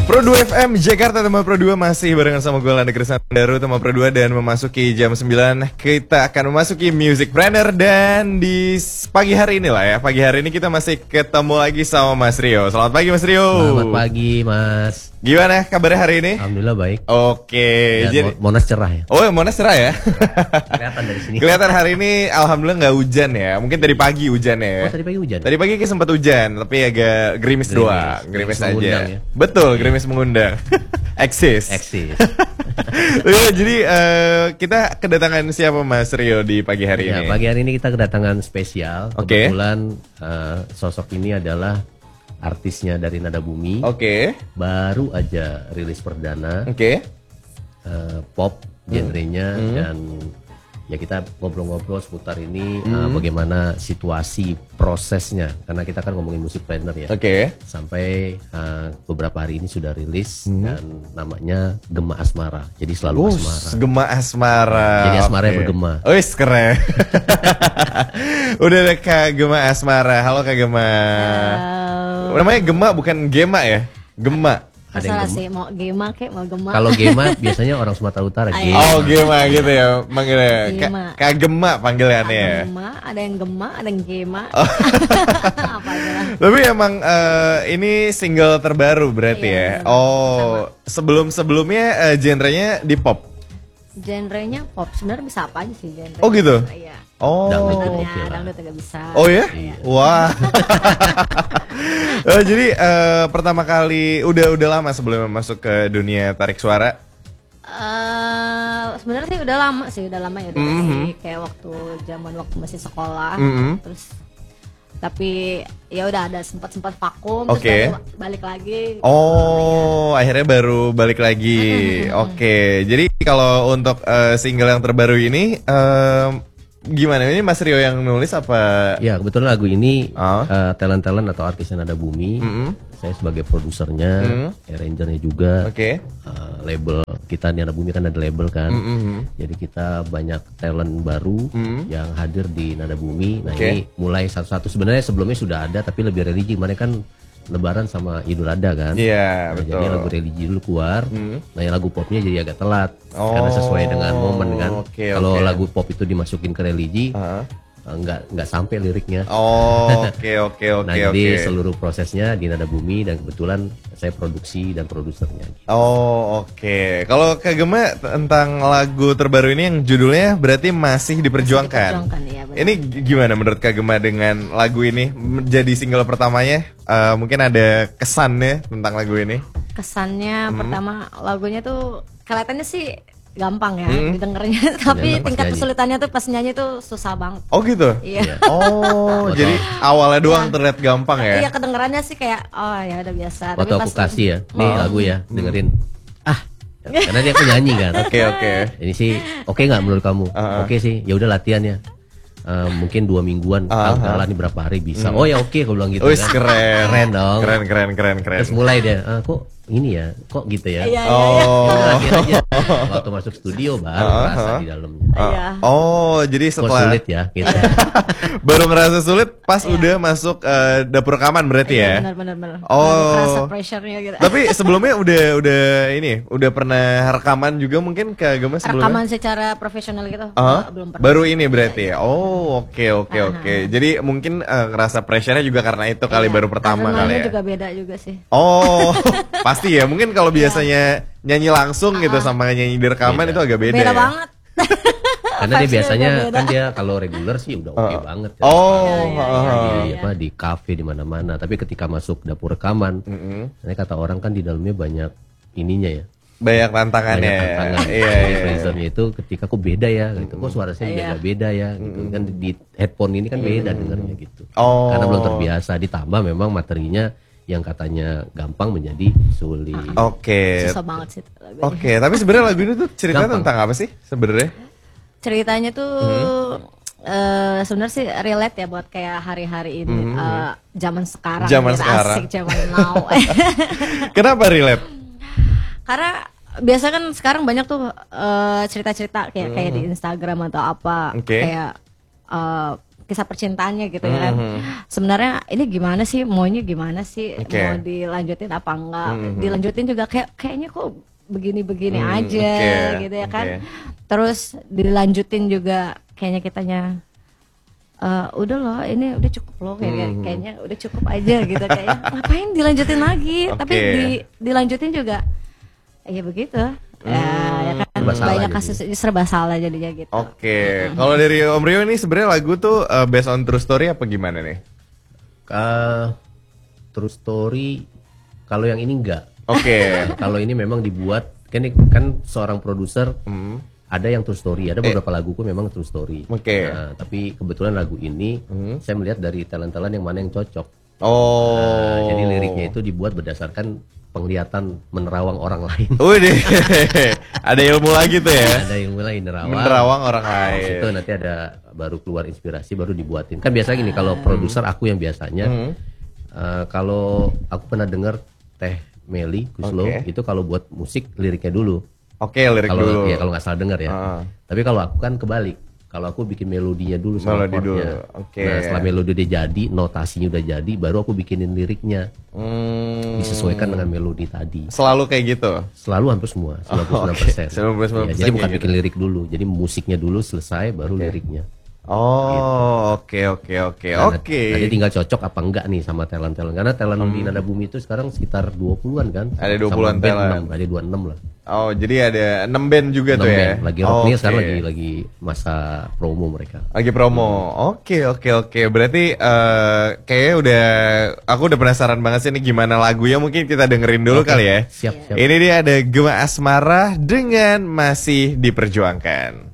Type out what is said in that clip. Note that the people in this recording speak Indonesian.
Pro 2 FM Jakarta, teman Pro 2 masih barengan sama gue Landa Krisandaru, teman Pro 2, dan memasuki jam 9 kita akan memasuki Music Planner. Dan di pagi hari ini lah ya, pagi hari ini kita masih ketemu lagi sama Mas Rio. Selamat pagi Mas Rio. Selamat pagi Mas. Gimana kabarnya hari ini? Alhamdulillah baik. Oke, ya, jadi Monas cerah ya. Oh, Monas cerah ya. Kelihatan dari sini. Kelihatan hari ini alhamdulillah nggak hujan ya. Mungkin tadi pagi hujan ya. Oh, tadi pagi hujan. Tadi pagi sempat hujan, tapi agak gerimis doang, gerimis aja. Ya? Betul, gerimis mengundang. Eksis. Jadi kita kedatangan siapa Mas Rio di pagi hari ini? Pagi hari ini kita kedatangan spesial. Kebetulan sosok ini adalah artisnya dari Nada Bumi. Baru aja rilis perdana. Pop genrenya dan ya kita ngobrol-ngobrol seputar ini bagaimana situasi prosesnya, karena kita kan ngomongin musik planner ya. Sampai beberapa hari ini sudah rilis dan namanya Gema Asmara. Jadi selalu asmara. Gema Asmara. Jadi asmara yang bergema. Wis keren. Udah ada Kak Gema Asmara. Halo Kak Gema. Namanya Gema bukan Gema ya? Gema. Ada yang sih, mau Gema kek, mau Gema. Kalau Gema biasanya orang Sumatera Utara. Oh Gema gitu ya, manggilnya. Kak Gema panggilannya ya. Gema, ada yang Gema, ada yang Gema. Apa aja. Tapi emang ini single terbaru berarti ya. Sebelum-sebelumnya genrenya di pop. Genrenya pop, sebenarnya bisa apa aja sih genre. Oh gitu. Iya. Dangdut juga bisa. Oh ya? Wah. Jadi pertama kali udah lama sebelum masuk ke dunia tarik suara? Sebenarnya sih udah lama ya. Kayak waktu masih sekolah. Terus tapi ya udah ada sempat vakum, terus balik lagi. Akhirnya baru balik lagi. Jadi kalau untuk single yang terbaru ini gimana, ini Mas Rio yang nulis apa? Ya kebetulan lagu ini talent atau artisnya Nada Bumi. Saya sebagai produsernya, arrangernya juga. Label kita Nada Bumi kan ada label kan. Jadi kita banyak talent baru yang hadir di Nada Bumi. Nah ini mulai satu-satu, sebenarnya sebelumnya sudah ada tapi lebih religi. Mereka kan Lebaran sama Idul Adha kan. Iya, betul. Jadi lagu religi dulu keluar. Nah yang lagu popnya jadi agak telat karena sesuai dengan momen kan. Kalau lagu pop itu dimasukin ke religi nggak sampai liriknya. Nah jadi seluruh prosesnya di Nada Bumi dan kebetulan saya produksi dan produsernya. Kalau Kak Gema tentang lagu terbaru ini yang judulnya berarti masih diperjuangkan. Iya, ini gimana menurut Kak Gema dengan lagu ini jadi single pertamanya? Mungkin ada kesannya tentang lagu ini? Kesannya pertama, lagunya tuh kelihatannya sih gampang ya didengarnya, tapi tingkat kesulitannya tuh pas nyanyi tuh susah banget. Oh gitu? Iya. Jadi awalnya doang terlihat gampang ya? Iya, kedengarannya sih kayak ya udah biasa. Waktu aku kasih ya, nih lagu ya, dengerin. Karena dia penyanyi kan. Ini sih oke nggak menurut kamu? Oke sih, ya udah latihan ya. Mungkin 2 mingguan, kalau nih berapa hari bisa. Oh ya oke, aku bilang gitu. Keren dong. Keren. Terus mulai dia, kok ini ya, kok gitu ya. Latihan aja. Waktu masuk studio baru merasa di dalamnya. Jadi setelah sulit ya gitu. Baru ngerasa sulit pas udah masuk dapur rekaman berarti ya. Benar. Ngerasa pressure-nya gitu. Tapi sebelumnya udah pernah rekaman juga mungkin ke Gema sebelumnya? Rekaman secara profesional gitu belum pernah. Baru ini berarti ya. Oke. Jadi mungkin ngerasa pressure-nya juga karena itu kali baru pertama kali ya. Juga beda juga sih. Pasti ya. Mungkin kalau biasanya nyanyi langsung gitu sama nyanyi di rekaman itu agak beda. Beda ya? banget. Karena dia biasanya kan dia kalau reguler sih udah oke banget ya. Di kafe di mana-mana. Tapi ketika masuk dapur rekaman, kata orang kan di dalamnya banyak ininya ya. Banyak tantangannya. Pressure-nya itu ketika kok beda ya gitu. Kok suara saya beda ya gitu. Kan di headphone ini kan beda dengarnya gitu. Karena belum terbiasa, ditambah memang materinya yang katanya gampang menjadi sulit. Susah banget sih. Tapi sebenarnya lagu ini tuh ceritanya tentang apa sih sebenarnya? Ceritanya tuh sebenarnya sih relate ya buat kayak hari-hari ini, zaman sekarang. Asik zaman now. Kenapa relate? Karena biasa kan sekarang banyak tuh cerita-cerita kayak di Instagram atau apa, kayak kisah percintaannya gitu ya kan. Sebenarnya ini gimana sih, maunya gimana sih, mau dilanjutin apa enggak? Dilanjutin juga kayaknya kok begini-begini aja gitu ya kan. Terus dilanjutin juga kayaknya kitanya udah loh, ini udah cukup loh, kayaknya udah cukup aja gitu, kayaknya ngapain dilanjutin lagi. Tapi dilanjutin juga ya begitu. Ya kan banyak kasus serba salah jadinya gitu. Kalau dari Om Rio ini sebenarnya lagu tuh based on true story apa gimana nih? True story, kalau yang ini enggak. Kalau ini memang dibuat kan seorang produser, ada yang true story, ada beberapa laguku memang true story. Nah, tapi kebetulan lagu ini saya melihat dari talent-talent yang mana yang cocok. Jadi liriknya itu dibuat berdasarkan penglihatan menerawang orang lain. Ada ilmu lagi tuh ya. Ada ilmu lagi menerawang orang lain. Itu nanti ada baru keluar inspirasi, baru dibuatin. Kan biasanya gini, kalau produser aku yang biasanya kalau aku pernah dengar Teh Meli Kuslo itu kalau buat musik liriknya dulu. Lirik dulu. Ya kalau nggak salah dengar ya. Tapi kalau aku kan kebalik. Kalau aku bikin melodinya dulu sama chordnya. Nah setelah melodi udah jadi, notasinya udah jadi, baru aku bikinin liriknya. Disesuaikan dengan melodi tadi. Selalu kayak gitu? Selalu hampir semua, 99%. 99%. Ya, jadi bukan bikin lirik dulu, jadi musiknya dulu selesai, baru liriknya. Oke. Nanti tinggal cocok apa enggak nih sama talent-talent. Karena talent di Nada Bumi itu sekarang sekitar 20-an kan. Ada 20-an talent. Ada 26 lah. Jadi ada 6 band juga 6 tuh ya. Lagi rock nih sekarang lagi masa promo mereka. Lagi promo. Oke. Berarti kayaknya aku udah penasaran banget sih ini gimana lagunya, mungkin kita dengerin dulu kali ya. Siap. Ini dia ada Gema Asmara dengan Masih Diperjuangkan.